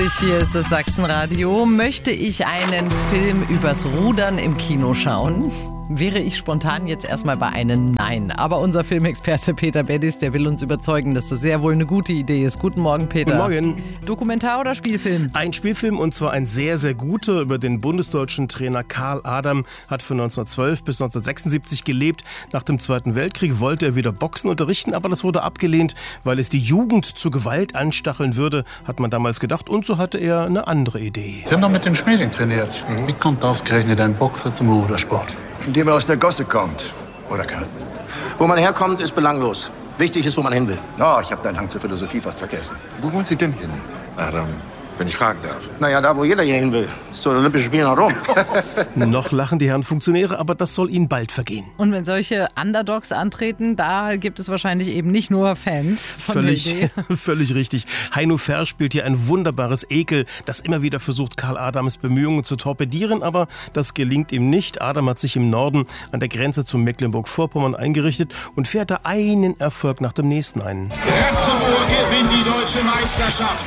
Hier ist das Sachsenradio. Möchte ich einen Film übers Rudern im Kino schauen? Wäre ich spontan jetzt erstmal bei einem Nein. Aber unser Filmexperte Peter Beddies, der will uns überzeugen, dass das sehr wohl eine gute Idee ist. Guten Morgen, Peter. Guten Morgen. Dokumentar oder Spielfilm? Ein Spielfilm, und zwar ein sehr, sehr guter, über den bundesdeutschen Trainer Karl Adam. Hat von 1912 bis 1976 gelebt. Nach dem Zweiten Weltkrieg wollte er wieder Boxen unterrichten, aber das wurde abgelehnt, weil es die Jugend zu Gewalt anstacheln würde, hat man damals gedacht. Und so hatte er eine andere Idee. Sie haben doch mit dem Schmeling trainiert. Wie kommt ausgerechnet ein Boxer zum Rudersport? Indem er aus der Gosse kommt. Oder kann. Wo man herkommt, ist belanglos. Wichtig ist, wo man hin will. Oh, ich habe deinen Hang zur Philosophie fast vergessen. Wo wollen Sie denn hin, Adam, wenn ich fragen darf? Naja, da, wo jeder hier hin will. Zu den Olympischen Spielen nach Rom. Noch lachen die Herren Funktionäre, aber das soll ihnen bald vergehen. Und wenn solche Underdogs antreten, da gibt es wahrscheinlich eben nicht nur Fans von der Idee. Völlig richtig. Heino Ferr spielt hier ein wunderbares Ekel, das immer wieder versucht, Karl Adams Bemühungen zu torpedieren, aber das gelingt ihm nicht. Adam hat sich im Norden an der Grenze zu Mecklenburg-Vorpommern eingerichtet und fährt da einen Erfolg nach dem nächsten ein. Ratzeburg gewinnt die deutsche Meisterschaft.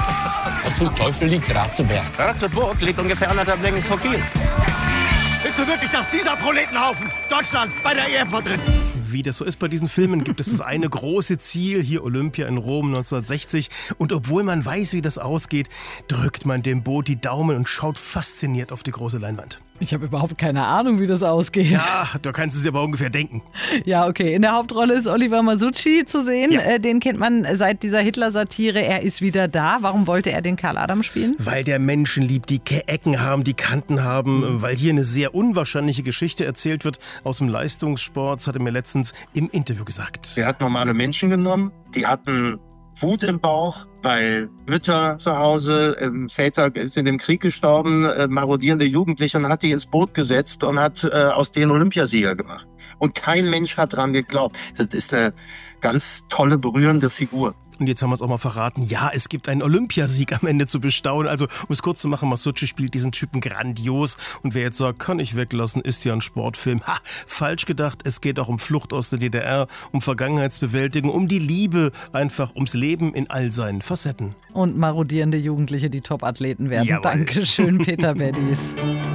Was zum Teufel liegt Ratzeburg? Ratzeburg liegt ungefähr 1,5 Längen vor Kiel. Willst du wirklich, dass dieser Proletenhaufen Deutschland bei der EM vertritt? Wie das so ist bei diesen Filmen, gibt es das eine große Ziel, hier Olympia in Rom 1960. Und obwohl man weiß, wie das ausgeht, drückt man dem Boot die Daumen und schaut fasziniert auf die große Leinwand. Ich habe überhaupt keine Ahnung, wie das ausgeht. Ja, da kannst du es dir aber ungefähr denken. Ja, okay. In der Hauptrolle ist Oliver Masucci zu sehen. Ja. Den kennt man seit dieser Hitler-Satire. Er ist wieder da. Warum wollte er den Karl Adam spielen? Weil der Menschen liebt, die Ecken haben, die Kanten haben. Weil hier eine sehr unwahrscheinliche Geschichte erzählt wird aus dem Leistungssport. Das hat er mir letztens im Interview gesagt. Er hat normale Menschen genommen, die hatten Wut im Bauch, weil Mütter zu Hause, Väter sind im Krieg gestorben, marodierende Jugendliche, und hat die ins Boot gesetzt und hat aus denen Olympiasieger gemacht. Und kein Mensch hat dran geglaubt. Das ist eine ganz tolle, berührende Figur. Und jetzt haben wir es auch mal verraten. Ja, es gibt einen Olympiasieg am Ende zu bestaunen. Also, um es kurz zu machen, Masucci spielt diesen Typen grandios. Und wer jetzt sagt, kann ich weglassen, ist ja ein Sportfilm. Ha, falsch gedacht. Es geht auch um Flucht aus der DDR, um Vergangenheitsbewältigung, um die Liebe, einfach ums Leben in all seinen Facetten. Und marodierende Jugendliche, die Top-Athleten werden. Jawohl. Dankeschön, Peter Beddies.